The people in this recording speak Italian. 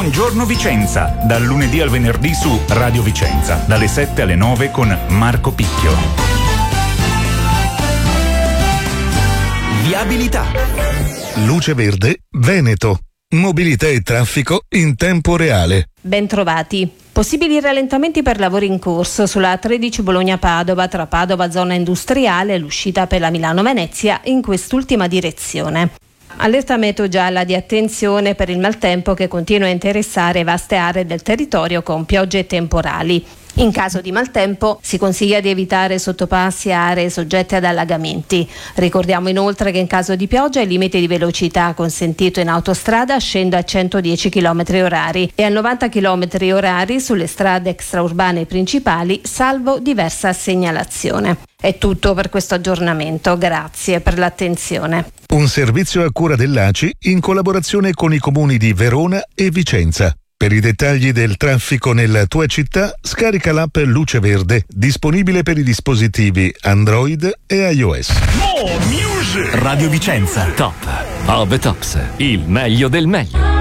Buongiorno Vicenza, dal lunedì al venerdì su Radio Vicenza, dalle 7 alle 9 con Marco Picchio. Viabilità. Luce Verde Veneto. Mobilità e traffico in tempo reale. Bentrovati. Possibili rallentamenti per lavori in corso sulla 13 Bologna-Padova, tra Padova zona industriale e l'uscita per la Milano-Venezia in quest'ultima direzione. Allerta meteo gialla di attenzione per il maltempo che continua a interessare vaste aree del territorio con piogge e temporali. In caso di maltempo si consiglia di evitare sottopassi e aree soggette ad allagamenti. Ricordiamo inoltre che in caso di pioggia il limite di velocità consentito in autostrada scende a 110 km/h e a 90 km/h sulle strade extraurbane principali, salvo diversa segnalazione. È tutto per questo aggiornamento, grazie per l'attenzione. Un servizio a cura dell'ACI in collaborazione con i comuni di Verona e Vicenza. Per i dettagli del traffico nella tua città, scarica l'app Luce Verde, disponibile per i dispositivi Android e iOS. Radio Vicenza. Top of the tops, il meglio del meglio.